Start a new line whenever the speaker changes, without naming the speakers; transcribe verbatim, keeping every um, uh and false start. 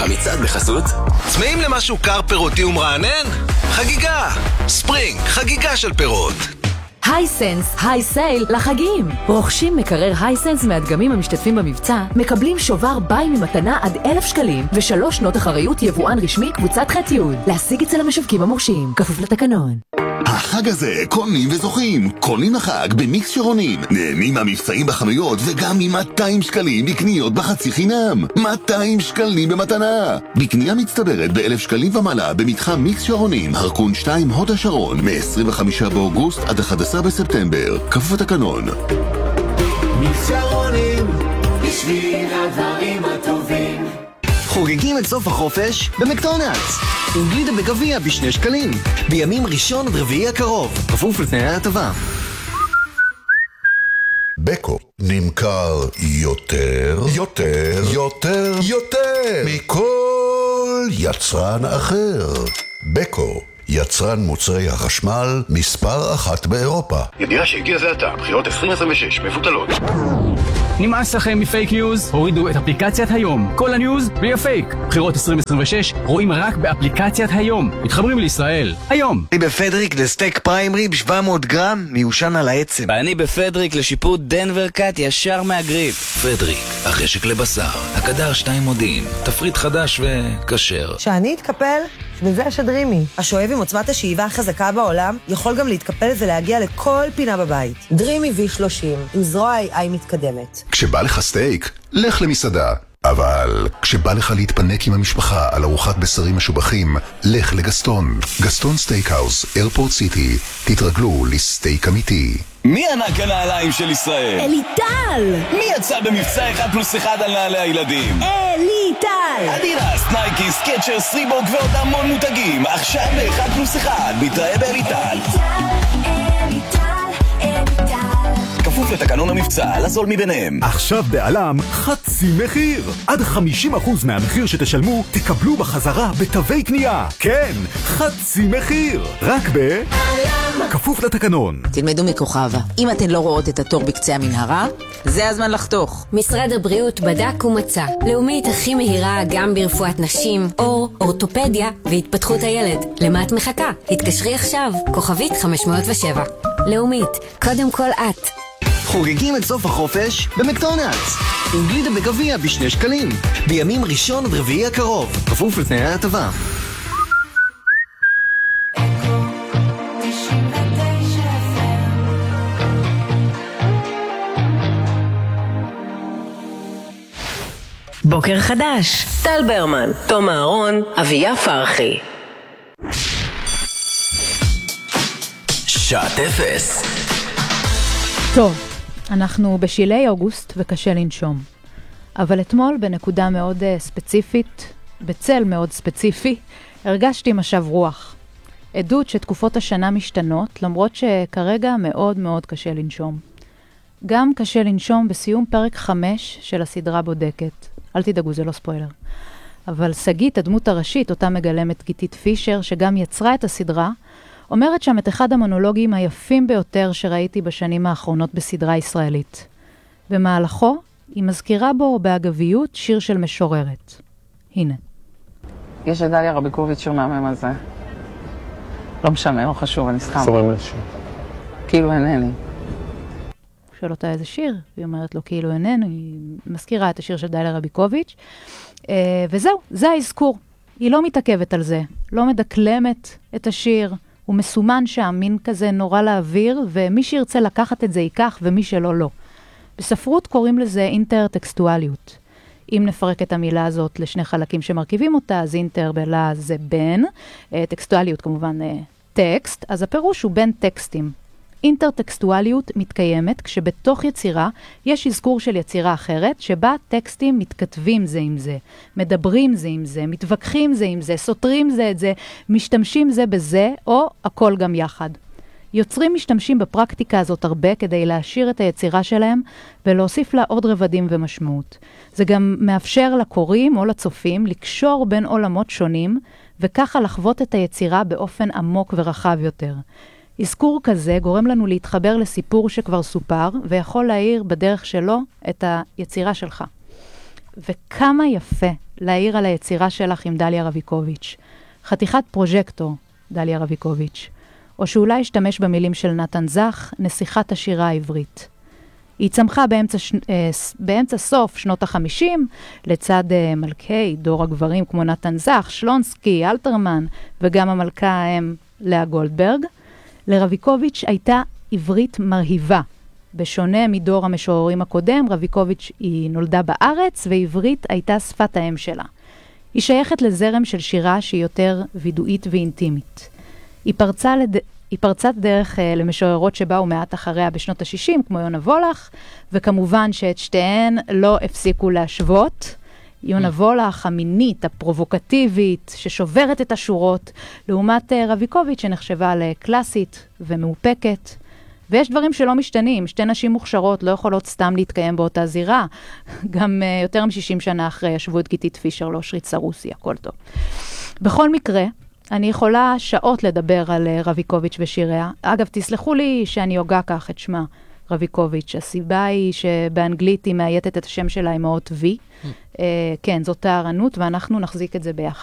המצעד בחסות צמאים למשהו קר פירותי ומרענן? חגיגה! ספרינג, חגיגה של פירות.
הייסנס, היי סייל לחגים. רוכשים מקרר הייסנס מהדגמים המשתתפים במבצע, מקבלים שובר ביי ממתנה עד אלף שקלים, ושלוש שנות אחריות יבואן רשמי קבוצת ח'-י'. להשיג אצל המשווקים המורשים, כפוף לתקנון.
החג הזה קונים וזוכים. קונים לחג במיקס שרונים. נהנים מהמבצעים בחנויות וגם מ-מאתיים שקלים בקניות בחצי חינם. מאתיים שקלים במתנה. בקנייה מצטברת ב-אלף שקלים ומעלה במתחם מיקס שרונים, הרקון שתיים הוד השרון, מ-עשרים וחמישה באוגוסט עד אחד עשר בספטמבר. כפוף לתקנון.
מיקס שרונים, בשביל הדברים הטובים.
חוגגים את סוף החופש במקדונלדס. עם גלידה בגביע בשני שקלים. בימים ראשון עד רביעי הקרוב. כפוף לתנאי ההטבה.
בקו נמכר יותר, יותר, יותר, יותר מכל יצרן אחר. בקו, יצרן מוצרי החשמל מספר אחת באירופה.
ידיעה שהגיע זה עתה, בחירות עשרים עשרים ושש מבוטלות.
נמאס לכם מפייק ניוז? הורידו את אפליקציית היום. כל הניוז בלי הפייק. בחירות עשרים עשרים ושש רואים רק באפליקציית היום. מתחברים לישראל. היום.
אני בפדריק לסטייק פריים ריב שבע מאות גרם מיושן על העצם.
ואני בפדריק לשיפוט דנבר קאט ישר מהגריף.
פדריק, החשק לבשר. הקדר שתיים מודיעין. תפריט חדש וכשר.
שאני אתקפל? בשביל זה יש דרימי. השואב עם עוצמת השאיבה החזקה בעולם יכול גם להתקפל ולהגיע לכל פינה בבית. דרימי וי שלושים, עם זרוע איי איי מתקדמת.
כשבא לך סטייק, לך למסעדה. אבל כשבא לך להתפנק עם המשפחה על ארוחת בשרים משובחים, לך לגסטון. גסטון סטייקהאוס, איירפורט סיטי. תתרגלו לסטייק אמיתי.
מי ענק הנעליים של ישראל?
אליטל!
מי יצא במבצע אחד פלוס אחד על נעלי הילדים?
אליטל!
אדידס, נייקי, סקצ'רס, ריבוק ועוד המון מותגים. עכשיו באחד פלוס אחד, מתראה באליטל. כפוף לתקנון המבצע, לזול מביניהם.
עכשיו בעלם חצי מחיר. עד חמישים אחוז מהמחיר שתשלמו תקבלו בחזרה בתווי קנייה. כן, חצי מחיר. רק בעלם. כפוף לתקנון.
תלמדו מכוכבה. אם אתן לא רואות את התור בקצה המנהרה, זה הזמן לחתוך.
משרד הבריאות בדק ומצא. לאומית הכי מהירה גם ברפואת נשים, אור, אורתופדיה והתפתחות הילד. למה את מחכה? התקשרי עכשיו. כוכבית חמש מאות ושבע. לאומית, קודם כל את.
חוגגים את סוף החופש במקדונלדס. עם גלידה בגביע בשני שקלים. בימים ראשון עד רביעי הקרוב. כפוף לתנאי ההטבה.
בוקר חדש. טל ברמן, תום אהרון, אביה פרחי.
שעת אפס.
טוב, אנחנו בשילי אוגוסט וקשה לנשום. אבל אתמול בנקודה מאוד uh, ספציפית, בצל מאוד ספציפי, הרגשתי משב רוח. עדות שתקופות השנה משתנות, למרות שכרגע מאוד מאוד קשה לנשום. גם קשה לנשום בסיום פרק חמש של הסדרה בודקת. אל תדאגו, זה לא ספוילר. אבל סגית, הדמות הראשית, אותה מגלמת גיתית פישר, שגם יצרה את הסדרה, אומרת שם את אחד המונולוגים היפים ביותר שראיתי בשנים האחרונות בסדרה ישראלית. במהלכו, היא מזכירה בו באגביות שיר של משוררת. הנה.
יש את דליה רביקוביץ' שיר מהמם הזה. לא משנה, לא חשוב, אני סתם.
סורם לשיר.
כאילו אינני.
שואל אותה איזה שיר, והיא אומרת לו כאילו איננו, היא מזכירה את השיר של דליה רביקוביץ'. וזהו, זה האזכור. היא לא מתעכבת על זה, לא מדקלמת את השיר, הוא מסומן שם, מין כזה נורא לאוויר, ומי שירצה לקחת את זה ייקח, ומי שלא לא. בספרות קוראים לזה אינטר-טקסטואליות. אם נפרק את המילה הזאת לשני חלקים שמרכיבים אותה, אז אינטר בלה זה בין, טקסטואליות כמובן טקסט, אז הפירוש הוא בין טקסטים. אינטר-טקסטואליות מתקיימת כשבתוך יצירה יש אזכור של יצירה אחרת, שבה טקסטים מתכתבים זה עם זה, מדברים זה עם זה, מתווכחים זה עם זה, סותרים זה את זה, משתמשים זה בזה, או הכל גם יחד. יוצרים משתמשים בפרקטיקה הזאת הרבה כדי להשאיר את היצירה שלהם ולהוסיף לה עוד רבדים ומשמעות. זה גם מאפשר לקוראים או לצופים לקשור בין עולמות שונים, וככה לחוות את היצירה באופן עמוק ורחב יותר. אזכור כזה גורם לנו להתחבר לסיפור שכבר סופר, ויכול להעיר בדרך שלו את היצירה שלך. וכמה יפה להעיר על היצירה שלך עם דליה רביקוביץ', חתיכת פרוז'קטור, דליה רביקוביץ', או שאולי השתמש במילים של נתן זך, נסיכת השירה העברית. היא צמחה באמצע, ש... באמצע סוף שנות החמישים, לצד מלכי דור הגברים כמו נתן זך, שלונסקי, אלתרמן, וגם המלכה האם לאה גולדברג. לרביקוביץ' הייתה עברית מרהיבה. בשונה מדור המשוררים הקודם, רביקוביץ' היא נולדה בארץ, ועברית הייתה שפת האם שלה. היא שייכת לזרם של שירה שהיא יותר וידואית ואינטימית. היא פרצה לד... היא פרצת דרך uh, למשוררות שבאו מעט אחריה בשנות ה-שישים, כמו יונה וולך, וכמובן שאת שתיהן לא הפסיקו להשוות. יונה וולך, המינית, הפרובוקטיבית, ששוברת את השורות, לעומת uh, רביקוביץ' שנחשבה לקלאסית ומאופקת. ויש דברים שלא משתנים, שתי נשים מוכשרות לא יכולות סתם להתקיים באותה זירה. גם uh, יותר מ-שישים שנה אחרי ישבו את גיתית פישר, לא שרית סרוסי, הכל טוב. בכל מקרה, אני יכולה שעות לדבר על רביקוביץ' ושיריה. אגב, תסלחו לי שאני הוגה כך את שמה, רביקוביץ'. הסיבה היא שבאנגלית היא מאייתת את השם שלה עם האות V. כן, זאת הערנות, ואנחנו נחזיק את זה ביחד.